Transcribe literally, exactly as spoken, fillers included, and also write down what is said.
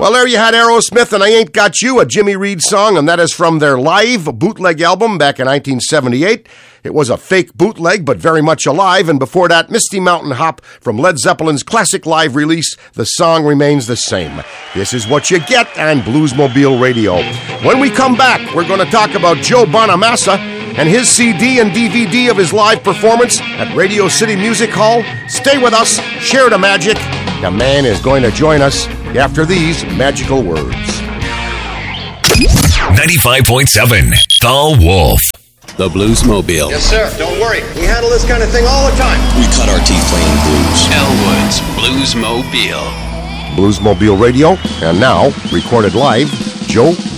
Well, there you had Aerosmith and I Ain't Got You, a Jimmy Reed song, and that is from their live bootleg album back in nineteen seventy-eight. It was a fake bootleg, but very much alive, and before that, Misty Mountain Hop from Led Zeppelin's classic live release, The Song Remains the Same. This is what you get on Bluesmobile Radio. When we come back, we're going to talk about Joe Bonamassa and his C D and D V D of his live performance at Radio City Music Hall. Stay with us, share the magic. The man is going to join us after these magical words. ninety-five point seven, The Wolf. The Bluesmobile. Yes, sir. Don't worry. We handle this kind of thing all the time. We cut our teeth playing blues. Elwood's Bluesmobile. Bluesmobile Radio, and now, recorded live, Joe